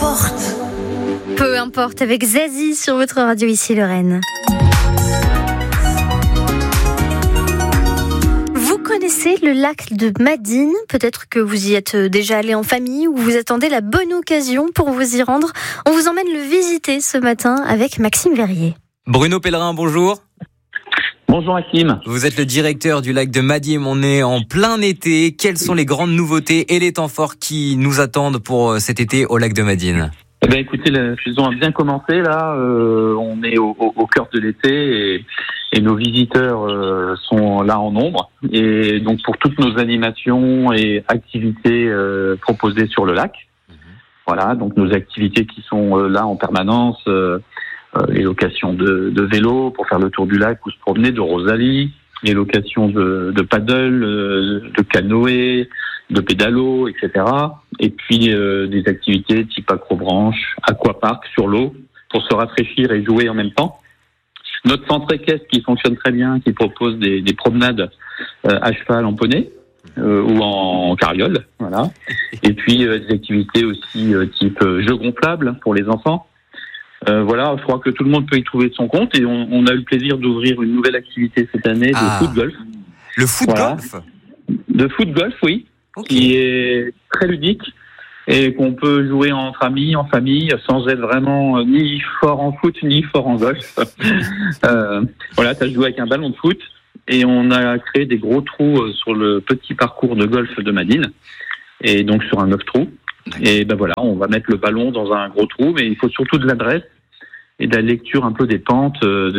importe. Peu importe, avec Zazie sur votre radio ici Lorraine. Vous connaissez le lac de Madine? Peut-être que vous y êtes déjà allé en famille ou vous attendez la bonne occasion pour vous y rendre. On vous emmène le visiter ce matin avec Maxime Verrier. Bruno Pellerin, bonjour. Bonjour Hakim. Vous êtes le directeur du lac de Madine. On est en plein été. Quelles sont les grandes nouveautés et les temps forts qui nous attendent pour cet été au lac de Madine? Écoutez, la saison a bien commencé là. On est au cœur de l'été et nos visiteurs sont là en nombre. Et donc pour toutes nos animations et activités proposées sur le lac. Voilà, donc nos activités qui sont là en permanence. Les locations de vélo pour faire le tour du lac ou se promener, de Rosalie, les locations de paddle, de canoë, de pédalo, etc. Et puis des activités type acrobranche, aquapark sur l'eau pour se rafraîchir et jouer en même temps. Notre centre équestre qui fonctionne très bien, qui propose des promenades à cheval en poney ou en carriole, voilà. Et puis des activités aussi type jeux gonflables pour les enfants. Voilà, je crois que tout le monde peut y trouver de son compte et on a eu le plaisir d'ouvrir une nouvelle activité cette année de foot-golf. Le foot-golf ? De foot-golf, oui, okay. Qui est très ludique et qu'on peut jouer entre amis, en famille, sans être vraiment ni fort en foot ni fort en golf. Voilà, tu as joué avec un ballon de foot et on a créé des gros trous sur le petit parcours de golf de Madine et donc sur un 9 trous. Et voilà, on va mettre le ballon dans un gros trou, mais il faut surtout de l'adresse et de la lecture un peu des pentes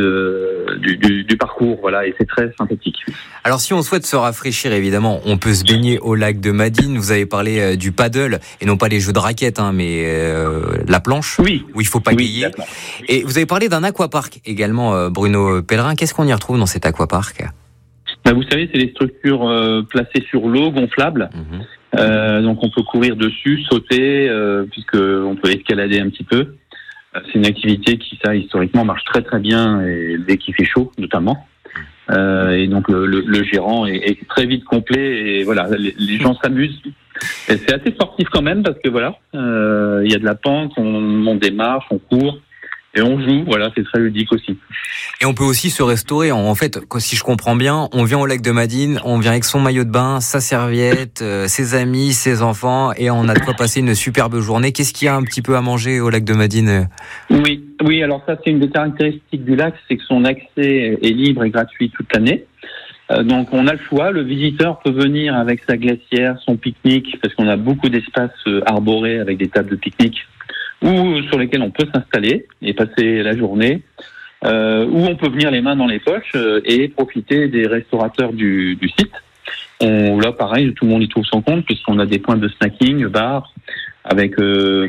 du parcours, voilà, et c'est très sympathique. Alors si on souhaite se rafraîchir, évidemment, on peut se baigner au lac de Madine. Vous avez parlé du paddle, et non pas les jeux de raquettes, mais la planche, oui. Où il faut pagayer. Oui, et vous avez parlé d'un aquapark également, Bruno Pellerin. Qu'est-ce qu'on y retrouve dans cet aquapark ? Vous savez, c'est des structures placées sur l'eau, gonflables. Donc on peut courir dessus, sauter, puisqu'on peut escalader un petit peu. C'est une activité qui, ça, historiquement, marche très très bien, et dès qu'il fait chaud, notamment. Et donc le gérant est très vite complet, et voilà, les gens s'amusent. Et c'est assez sportif quand même, parce que voilà, il y a de la pente, on monte des marches, on court. Et on joue, voilà, c'est très ludique aussi. Et on peut aussi se restaurer. En fait, si je comprends bien, on vient au lac de Madine, on vient avec son maillot de bain, sa serviette, ses amis, ses enfants, et on a de quoi passer une superbe journée. Qu'est-ce qu'il y a un petit peu à manger au lac de Madine ? Oui, alors ça, c'est une des caractéristiques du lac, c'est que son accès est libre et gratuit toute l'année. Donc on a le choix, le visiteur peut venir avec sa glacière, son pique-nique, parce qu'on a beaucoup d'espaces arborés avec des tables de pique-nique, ou sur lesquels on peut s'installer et passer la journée, ou on peut venir les mains dans les poches et profiter des restaurateurs du site. Là, pareil, tout le monde y trouve son compte, puisqu'on a des points de snacking, bars, avec de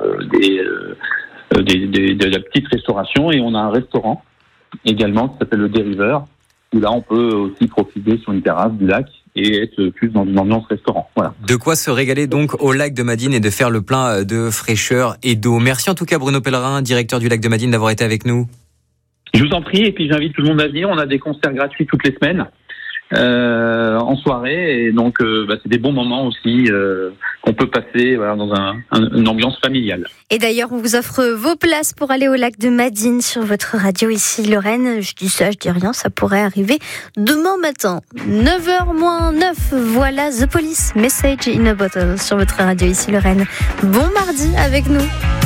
la petite restauration, et on a un restaurant également qui s'appelle le Dériveur, où là, on peut aussi profiter sur une terrasse du lac et être plus dans une ambiance restaurant. Voilà. De quoi se régaler donc au lac de Madine et de faire le plein de fraîcheur et d'eau. Merci en tout cas Bruno Pellerin, directeur du lac de Madine, d'avoir été avec nous. Je vous en prie, et puis j'invite tout le monde à venir. On a des concerts gratuits toutes les semaines en soirée, et donc c'est des bons moments aussi qu'on peut passer dans une ambiance familiale. Et d'ailleurs, on vous offre vos places pour aller au lac de Madine sur votre radio ici Lorraine. Je dis ça, je dis rien, ça pourrait arriver demain matin. 9h-9, voilà The Police, Message in a Bottle sur votre radio ici Lorraine. Bon mardi avec nous.